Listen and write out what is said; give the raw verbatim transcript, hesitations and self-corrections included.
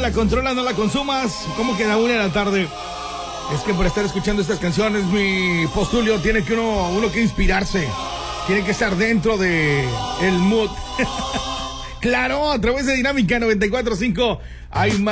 la controlas, no la consumas. ¿Cómo que la una de la tarde? Es que por estar escuchando estas canciones, mi postulio, tiene que uno, uno que inspirarse. Tiene que estar dentro de el mood. Claro, a través de Dinámica noventa y cuatro punto cinco hay más.